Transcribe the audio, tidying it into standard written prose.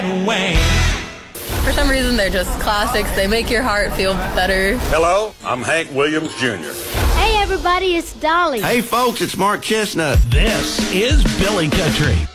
Wayne. For some reason, they're just classics. They make your heart feel better. Hello, I'm Hank Williams Jr. Hey, everybody, it's Dolly. Hey, folks, it's Mark Chestnut. This is Billy Country.